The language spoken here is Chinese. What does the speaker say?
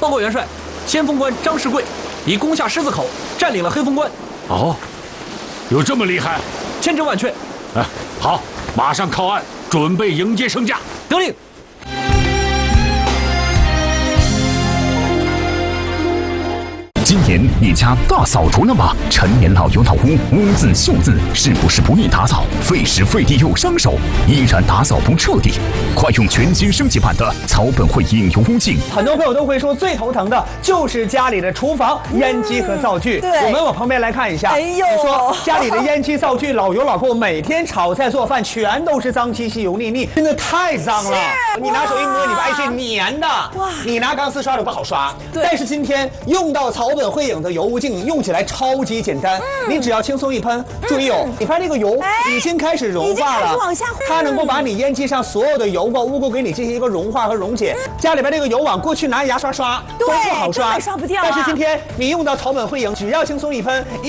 报告元帅，先锋官张世贵已攻下狮子口，占领了黑风关。 哦，有这么厉害？ 千真万确。 哎，好，马上靠岸，准备迎接圣驾。 得令。 今年你家大扫除了吗？陈年老油老屋，污渍锈渍，是不是不易打扫？费时费力又伤手，依然打扫不彻底。快用全新升级版的草本汇影油污净。 很多朋友都会说，最头疼的就是家里的厨房烟机和灶具。 对， 我们往旁边来看一下。 哎呦， 你说家里的烟机、灶具老油老垢，每天炒菜做饭全都是脏兮兮、油腻腻，真的太脏了。你拿手一摸，你发现是粘的。哇！你拿钢丝刷都不好刷。但是今天用到草本汇影的油污净，用起来超级简单。你只要轻松一喷，注意哦，你发现这个油已经开始融化了，它能够把你烟机上所有的油垢、污垢给你进行一个融化和溶解。家里边这个油网，过去拿牙刷刷都不好刷， 刷不掉。 但是今天你用到草本汇影，只要轻松一喷。